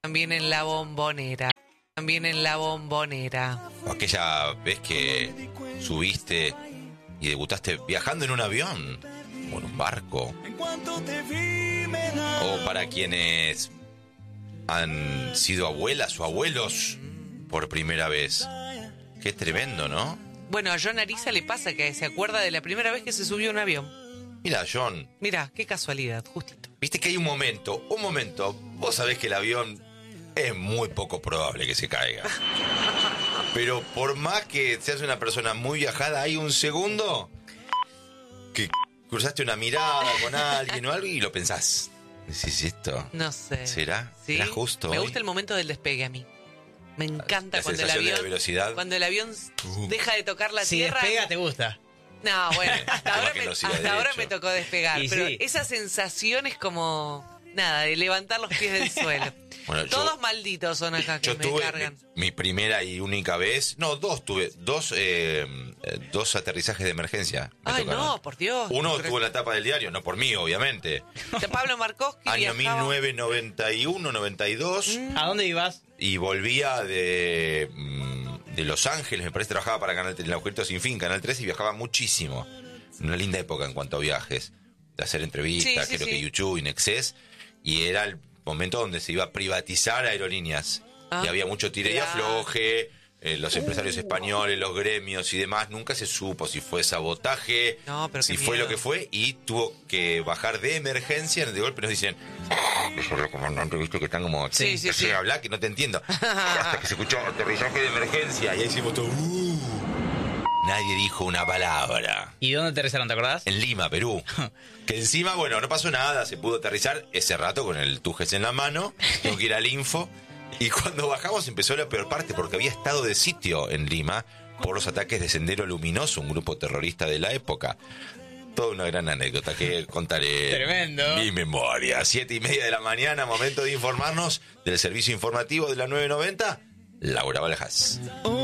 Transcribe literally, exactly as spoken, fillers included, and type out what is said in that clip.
También en la Bombonera. También en la Bombonera. Aquella vez que subiste y debutaste viajando en un avión o en un barco. O para quienes han sido abuelas o abuelos por primera vez. Qué tremendo, ¿no? Bueno, a John Ariza le pasa que se acuerda de la primera vez que se subió a un avión. Mira, John. Mira, qué casualidad, justito. Viste que hay un momento, un momento. Vos sabés que el avión es muy poco probable que se caiga. Pero por más que seas una persona muy viajada, hay un segundo que cruzaste una mirada con alguien o algo y lo pensás. ¿Decís esto? No sé. ¿Será? ¿Sí? ¿Será justo? Me hoy? gusta el momento del despegue a mí. Me encanta La cuando el sensación de avión. la velocidad. Cuando el avión Uh. deja de tocar la Si tierra. despega, te gusta. No, bueno, hasta, ahora que me, no siga hasta ahora derecho. me tocó despegar. Y pero sí. esa sensación es como. Nada, de levantar los pies del suelo. Bueno, yo- Todos malditos son acá que Yo me tuve cargan. mi, mi primera y única vez, no, dos tuve, dos eh, eh, dos aterrizajes de emergencia. me Ay, tocaron. no, por Dios. Uno Pero- estuvo en la tapa del diario, no por mí, obviamente. De Pablo Markowski Año viajaba- mil novecientos noventa y uno, noventa y dos, ¿A dónde ibas? y volvía de, mm, de Los Ángeles, me parece, trabajaba para Canal tres, el Agujerito Sin Fin, Canal tres, y viajaba muchísimo. Una linda época en cuanto a viajes, de hacer entrevistas, Sí, sí, creo sí. que YouTube, Inexcess, y era el momento donde se iba a privatizar aerolíneas. Ah, y había mucho tire y claro. afloje, eh, los empresarios españoles, los gremios y demás, nunca se supo si fue sabotaje, No, pero si qué fue miedo. lo que fue, y tuvo que bajar de emergencia. De golpe nos dicen, "Mejor comandante, viste que están como, Sí, sí, sí. hablar que no te entiendo". Hasta que se escuchó aterrizaje de emergencia, y ahí hicimos todo. "Uh". Nadie dijo una palabra. ¿Y dónde aterrizaron, te acordás? En Lima, Perú. Que encima, bueno, no pasó nada, se pudo aterrizar ese rato con el Tujes en la mano, tengo que ir al Info. Y cuando bajamos empezó la peor parte, porque había estado de sitio en Lima por los ataques de Sendero Luminoso, un grupo terrorista de la época. Toda una gran anécdota que contaré. Tremendo. Mi memoria. Siete y media de la mañana, momento de informarnos del servicio informativo de la nueve noventa. Laura Valjas.